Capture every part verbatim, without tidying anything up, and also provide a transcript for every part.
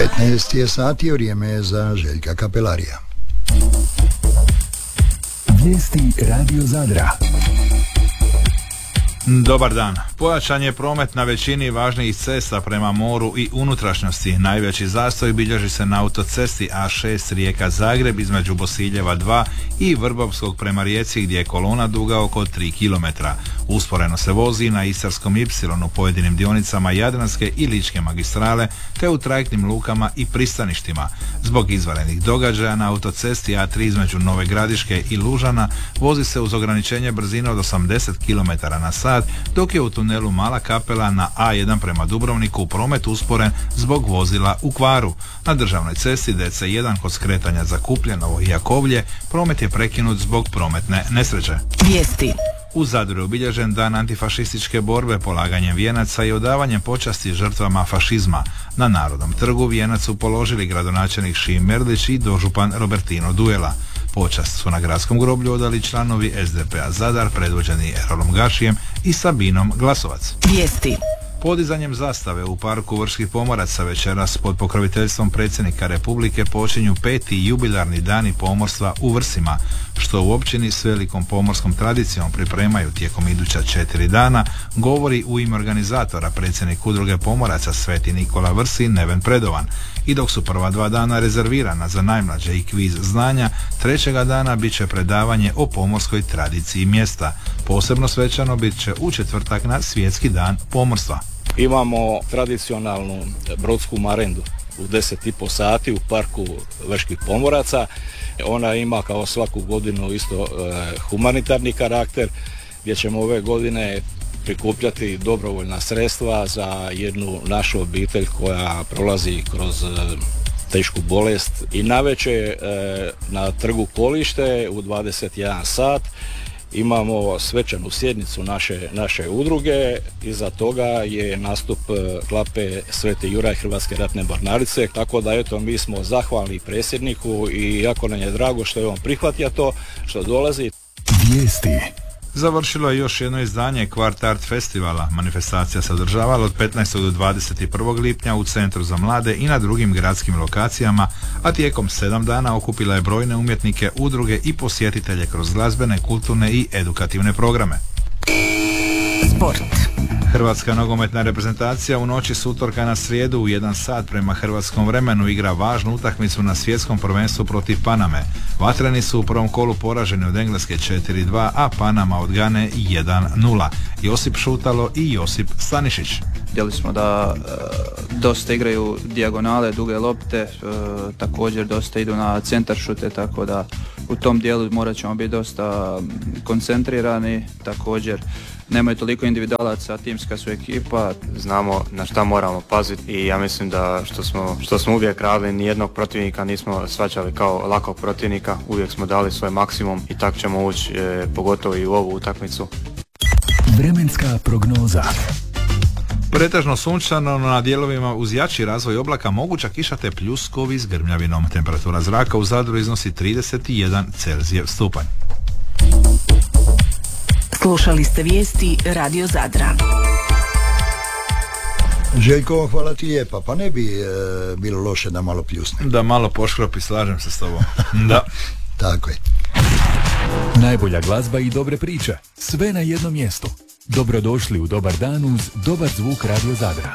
petnaest je sati, vrijeme je za Željka Kapelarija. Vijesti Radio Zadra. Dobar dan. Pojačan je promet na većini važnijih cesta prema moru i unutrašnjosti. Najveći zastoj bilježi se na autocesti A šest Rijeka-Zagreb između Bosiljeva dva i Vrbovskog prema Rijeci gdje je kolona duga oko tri kilometra. Usporeno se vozi na Istarskom ipsilonu pojedinim dionicama Jadranske i Ličke magistrale te u trajektnim lukama i pristaništima. Zbog izvanrednih događaja na autocesti A tri između Nove Gradiške i Lužana vozi se uz ograničenje brzine od osamdeset kilometara na sat, dok je u tunelu Mala Kapela na A jedan prema Dubrovniku promet usporen zbog vozila u kvaru. Na državnoj cesti D C jedan kod skretanja za Kupljenovo i Jakovlje promet je prekinut zbog prometne nesreće. Vijesti. U Zadru je obilježen dan antifašističke borbe polaganjem vijenaca i odavanjem počasti žrtvama fašizma. Na Narodnom trgu vijenac su položili gradonačelnik Šim Merlić i dožupan Robertino Duela. Počast su na gradskom groblju odali članovi S D P a Zadar predvođeni Erolom Gašijem i Sabinom Glasovac. Vijesti. Podizanjem zastave u parku Vrških pomoraca večeras pod pokroviteljstvom predsjednika Republike počinju peti jubilarni dani pomorstva u Vrsima, što u općini s velikom pomorskom tradicijom pripremaju tijekom iduća četiri dana, govori u ime organizatora predsjednik Udruge pomoraca Sveti Nikola Vrsi Neven Predovan. I dok su prva dva dana rezervirana za najmlađe i kviz znanja, trećega dana bit će predavanje o pomorskoj tradiciji mjesta. Posebno svečano bit će u četvrtak na Svjetski dan pomorstva. Imamo tradicionalnu brodsku marendu u deset i po sati u parku Vrških pomoraca. Ona ima kao svaku godinu isto e, humanitarni karakter, gdje ćemo ove godine prikupljati dobrovoljna sredstva za jednu našu obitelj koja prolazi kroz e, tešku bolest. I navečer e, na trgu Kolište u dvadeset jedan sat imamo svečanu sjednicu naše, naše udruge. Iza toga je nastup klape Sveti Juraj Hrvatske ratne mornarice, tako da eto mi smo zahvalni predsjedniku i jako nam je drago što je on prihvatio to, što dolazi. Vijesti. Završilo je još jedno izdanje Kvart Art Festivala. Manifestacija se održavala od petnaestog do dvadeset prvog lipnja u Centru za mlade i na drugim gradskim lokacijama, a tijekom sedam dana okupila je brojne umjetnike, udruge i posjetitelje kroz glazbene, kulturne i edukativne programe. Sport. Hrvatska nogometna reprezentacija u noći s utorka na srijedu u jedan sat prema hrvatskom vremenu igra važnu utakmicu na svjetskom prvenstvu protiv Paname. Vatreni su u prvom kolu poraženi od Engleske četiri dva, a Panama od Gane jedan nula. Josip Šutalo i Josip Stanišić. Vidjeli smo da e, dosta igraju dijagonale, duge lopte, e, također dosta idu na centar šute, tako da u tom dijelu morat ćemo biti dosta koncentrirani. Također nemaju toliko individualaca, timska su ekipa. Znamo na šta moramo paziti i ja mislim da što smo, što smo uvijek radili, nijednog protivnika nismo shvaćali kao lakog protivnika, uvijek smo dali svoj maksimum i tako ćemo ući e, pogotovo i u ovu utakmicu. Vremenska prognoza. Pretežno sunčano, na dijelovima uz jači razvoj oblaka moguća kiša te pljuskovi s grmljavinom. Temperatura zraka u Zadru iznosi trideset jedan Celzijev stupanj. Slušali ste vijesti Radio Zadra. Željko, hvala ti lijepa. Pa ne bi e, bilo loše da malo pljusne. Da malo poškropi, slažem se s tobom. Da. Tako je. Najbolja glazba i dobre priče. Sve na jednom mjestu. Dobrodošli u Dobar dan uz dobar zvuk Radio Zadra.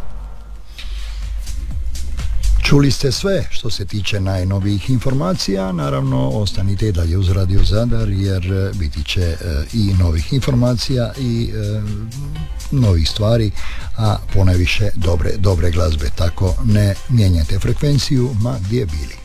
Čuli ste sve što se tiče najnovijih informacija, naravno ostanite dalje uz Radio Zadar jer biti će e, i novih informacija i e, novih stvari, a ponajviše dobre, dobre glazbe, tako ne mijenjajte frekvenciju ma gdje bili.